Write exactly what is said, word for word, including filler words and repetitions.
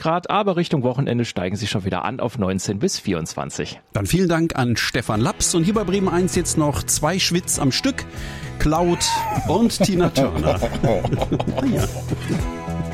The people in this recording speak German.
Grad, aber Richtung Wochenende steigen sie schon wieder an auf neunzehn bis vierundzwanzig. Dann vielen Dank an Stefan Laps und hier bei Bremen eins jetzt noch zwei Schwitz am Stück, Cloud und Tina Turner. Ja.